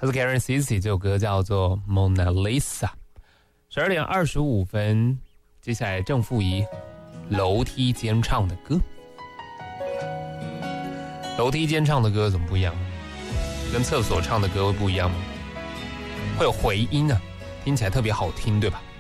他是 Karen Cici， 这首歌叫做 Mona Lisa。12点25分，接下来正负一楼梯间唱的歌。楼梯间唱的歌怎么不一样？跟厕所唱的歌会不一样吗？会有回音啊，听起来特别好听，对吧？